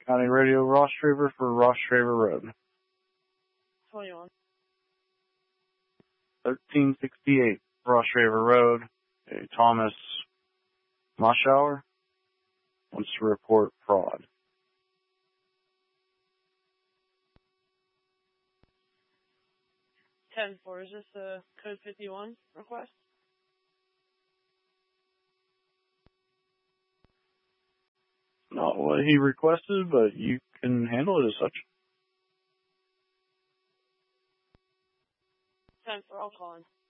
County Radio Ross Shaver for Ross Shaver Road. 21. 1368 Ross Shaver Road. A Thomas Moschauer wants to report fraud. 10-4. Is this a code 51 request? Not what he requested, but you can handle it as such. 10-4. I'll call in.